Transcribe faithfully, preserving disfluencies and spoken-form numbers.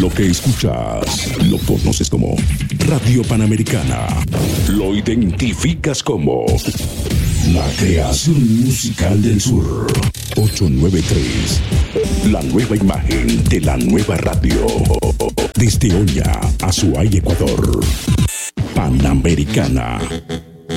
Lo que escuchas lo conoces como Radio Panamericana. Lo identificas como la creación musical del sur. ochocientos noventa y tres. La nueva imagen de la nueva radio. Desde Oña, Azuay, Ecuador. Panamericana.